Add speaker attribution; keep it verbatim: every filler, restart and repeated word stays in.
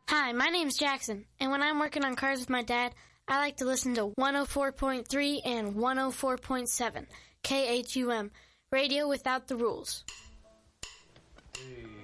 Speaker 1: Hi, my name's Jackson, and when I'm working on cars with my dad, I like to listen to one oh four point three and one oh four point seven, K H U M, Radio Without the Rules.
Speaker 2: Hey.